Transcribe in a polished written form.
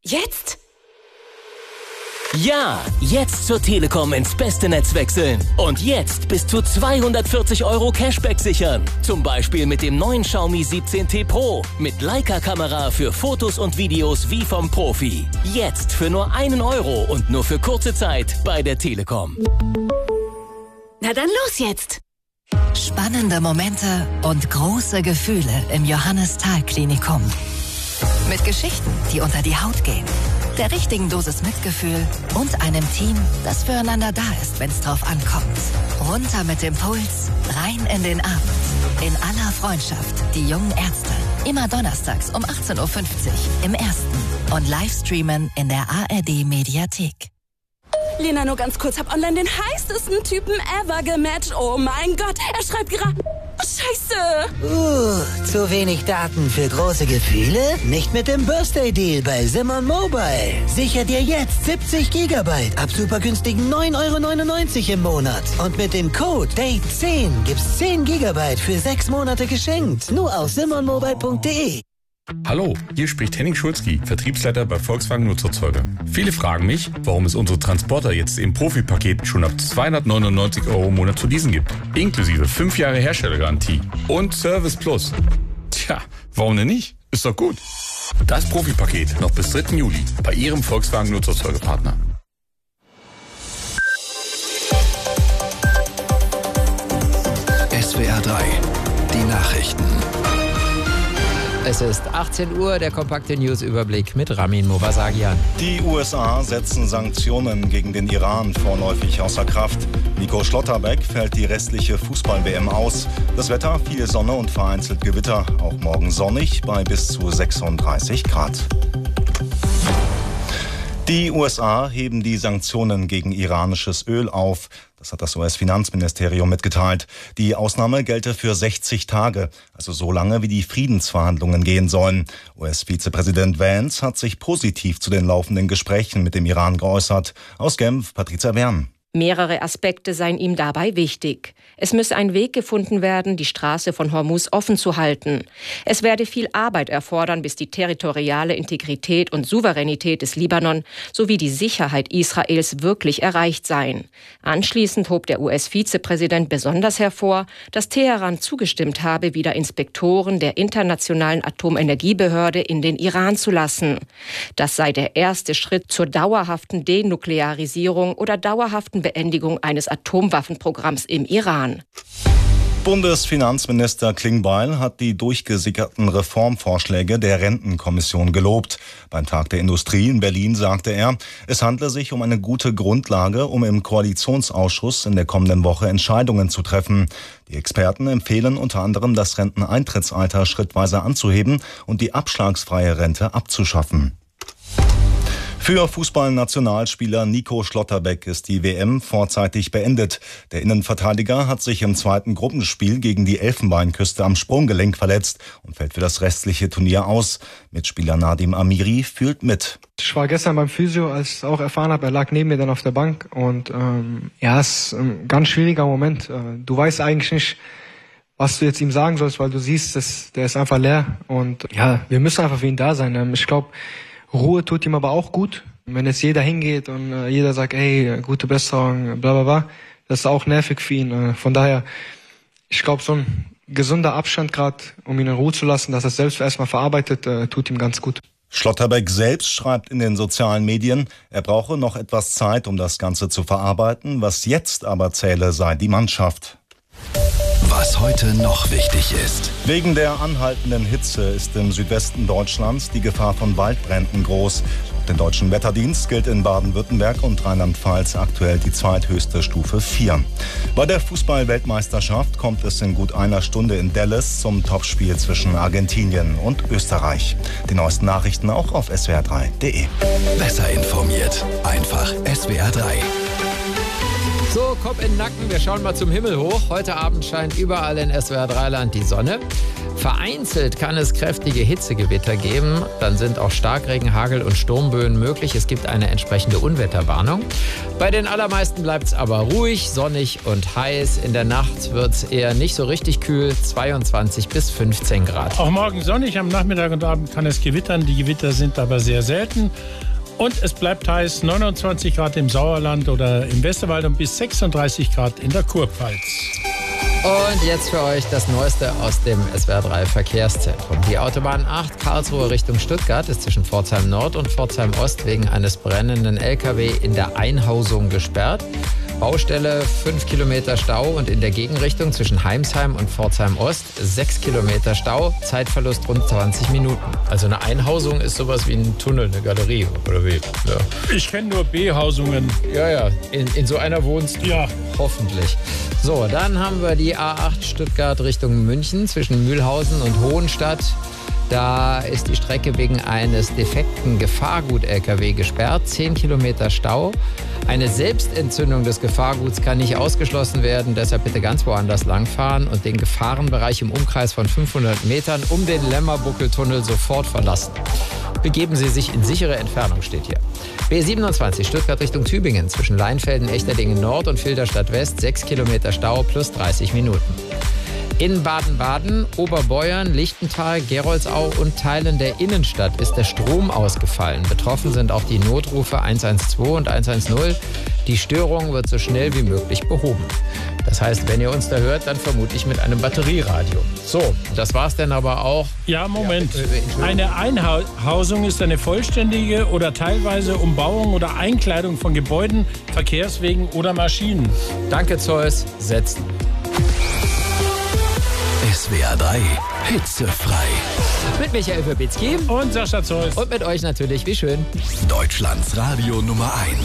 Jetzt? Ja, jetzt zur Telekom ins beste Netz wechseln. Und jetzt bis zu 240 € Cashback sichern. Zum Beispiel mit dem neuen Xiaomi 17T Pro. Mit Leica-Kamera für Fotos und Videos wie vom Profi. Jetzt für nur 1 € und nur für kurze Zeit bei der Telekom. Na dann los jetzt! Spannende Momente und große Gefühle im Johannes-Thal-Klinikum. Mit Geschichten, die unter die Haut gehen. Der richtigen Dosis Mitgefühl und einem Team, das füreinander da ist, wenn es drauf ankommt. Runter mit dem Puls, rein in den Abend. In aller Freundschaft, die jungen Ärzte. Immer donnerstags um 18.50 Uhr im Ersten. Und Livestreamen in der ARD-Mediathek. Lena, nur ganz kurz, hab online den heißesten Typen ever gematcht. Oh mein Gott, er schreibt gerade... Scheiße! Zu wenig Daten für große Gefühle? Nicht mit dem Birthday-Deal bei Simon Mobile. Sicher dir jetzt 70 GB ab super günstigen 9,99 € im Monat. Und mit dem Code DATE10 gibt's 10 GB für 6 Monate geschenkt. Nur auf simonmobile.de. Hallo, hier spricht Henning Schulzki, Vertriebsleiter bei Volkswagen Nutzerzeuger. Viele fragen mich, warum es unsere Transporter jetzt im Profi-Paket schon ab 299 € im Monat zu leasen gibt. Inklusive 5 Jahre Herstellergarantie und Service Plus. Tja, warum denn nicht? Ist doch gut. Das Profi-Paket noch bis 3. Juli bei Ihrem Volkswagen Nutzerzeugerpartner. SWR 3, die Nachrichten. Es ist 18 Uhr, der kompakte News-Überblick mit Ramin Movasagian. Die USA setzen Sanktionen gegen den Iran vorläufig außer Kraft. Nico Schlotterbeck fällt die restliche Fußball-WM aus. Das Wetter, viel Sonne und vereinzelt Gewitter. Auch morgen sonnig bei bis zu 36 Grad. Die USA heben die Sanktionen gegen iranisches Öl auf. Das hat das US-Finanzministerium mitgeteilt. Die Ausnahme gelte für 60 Tage, also so lange, wie die Friedensverhandlungen gehen sollen. US-Vizepräsident Vance hat sich positiv zu den laufenden Gesprächen mit dem Iran geäußert. Aus Genf, Patricia Wern. Mehrere Aspekte seien ihm dabei wichtig. Es müsse ein Weg gefunden werden, die Straße von Hormuz offen zu halten. Es werde viel Arbeit erfordern, bis die territoriale Integrität und Souveränität des Libanon sowie die Sicherheit Israels wirklich erreicht seien. Anschließend hob der US-Vizepräsident besonders hervor, dass Teheran zugestimmt habe, wieder Inspektoren der Internationalen Atomenergiebehörde in den Iran zu lassen. Das sei der erste Schritt zur dauerhaften Denuklearisierung oder dauerhaften Beendigung eines Atomwaffenprogramms im Iran. Bundesfinanzminister Klingbeil hat die durchgesickerten Reformvorschläge der Rentenkommission gelobt. Beim Tag der Industrie in Berlin sagte er, es handle sich um eine gute Grundlage, um im Koalitionsausschuss in der kommenden Woche Entscheidungen zu treffen. Die Experten empfehlen unter anderem, das Renteneintrittsalter schrittweise anzuheben und die abschlagsfreie Rente abzuschaffen. Für Fußballnationalspieler Nico Schlotterbeck ist die WM vorzeitig beendet. Der Innenverteidiger hat sich im zweiten Gruppenspiel gegen die Elfenbeinküste am Sprunggelenk verletzt und fällt für das restliche Turnier aus. Mitspieler Nadim Amiri fühlt mit. Ich war gestern beim Physio, als ich auch erfahren habe, er lag neben mir dann auf der Bank. Und es ist ein ganz schwieriger Moment. Du weißt eigentlich nicht, was du jetzt ihm sagen sollst, weil du siehst, der ist einfach leer. Und ja, wir müssen einfach für ihn da sein. Ich glaube, Ruhe tut ihm aber auch gut. Wenn jetzt jeder hingeht und jeder sagt, ey, gute Besserung, bla bla bla, das ist auch nervig für ihn. Von daher, ich glaube, so ein gesunder Abstand gerade, um ihn in Ruhe zu lassen, dass er es selbst erstmal verarbeitet, tut ihm ganz gut. Schlotterbeck selbst schreibt in den sozialen Medien, er brauche noch etwas Zeit, um das Ganze zu verarbeiten. Was jetzt aber zähle, sei die Mannschaft. Was heute noch wichtig ist. Wegen der anhaltenden Hitze ist im Südwesten Deutschlands die Gefahr von Waldbränden groß. Laut dem Deutschen Wetterdienst gilt in Baden-Württemberg und Rheinland-Pfalz aktuell die zweithöchste Stufe 4. Bei der Fußball-Weltmeisterschaft kommt es in gut einer Stunde in Dallas zum Topspiel zwischen Argentinien und Österreich. Die neuesten Nachrichten auch auf swr3.de. Besser informiert. Einfach SWR 3. So, Kopf in den Nacken, wir schauen mal zum Himmel hoch. Heute Abend scheint überall in SWR3-Land die Sonne. Vereinzelt kann es kräftige Hitzegewitter geben. Dann sind auch Starkregen, Hagel und Sturmböen möglich. Es gibt eine entsprechende Unwetterwarnung. Bei den allermeisten bleibt es aber ruhig, sonnig und heiß. In der Nacht wird es eher nicht so richtig kühl, 22 bis 15 Grad. Auch morgen sonnig, am Nachmittag und Abend kann es gewittern. Die Gewitter sind aber sehr selten. Und es bleibt heiß, 29 Grad im Sauerland oder im Westerwald und bis 36 Grad in der Kurpfalz. Und jetzt für euch das Neueste aus dem SWR3 Verkehrszentrum. Die Autobahn 8 Karlsruhe Richtung Stuttgart ist zwischen Pforzheim Nord und Pforzheim Ost wegen eines brennenden LKW in der Einhausung gesperrt. Baustelle 5 Kilometer Stau und in der Gegenrichtung zwischen Heimsheim und Pforzheim Ost 6 Kilometer Stau, Zeitverlust rund 20 Minuten. Also eine Einhausung ist sowas wie ein Tunnel, eine Galerie oder wie? Ja. Ich kenne nur B-Hausungen. Ja, in so einer wohnst du. Ja. Hoffentlich. So, dann haben wir die A8 Stuttgart Richtung München zwischen Mühlhausen und Hohenstadt. Da ist die Strecke wegen eines defekten Gefahrgut-LKW gesperrt. 10 Kilometer Stau. Eine Selbstentzündung des Gefahrguts kann nicht ausgeschlossen werden. Deshalb bitte ganz woanders langfahren und den Gefahrenbereich im Umkreis von 500 Metern um den Lämmerbuckeltunnel sofort verlassen. Begeben Sie sich in sichere Entfernung, steht hier. B27 Stuttgart Richtung Tübingen zwischen Leinfelden, Echterdingen Nord und Filderstadt West 6 Kilometer Stau plus 30 Minuten. In Baden-Baden, Oberbeuern, Lichtental, Geroldsau und Teilen der Innenstadt ist der Strom ausgefallen. Betroffen sind auch die Notrufe 112 und 110. Die Störung wird so schnell wie möglich behoben. Das heißt, wenn ihr uns da hört, dann vermutlich mit einem Batterieradio. So, das war's denn aber auch. Ja, Moment. Eine Einhausung ist eine vollständige oder teilweise Umbauung oder Einkleidung von Gebäuden, Verkehrswegen oder Maschinen. Danke, Zeus. Setzen. SWR3 hitzefrei. Mit Michael Wirbicki und Sascha Zeus. Und mit euch natürlich, wie schön. Deutschlands Radio Nummer 1.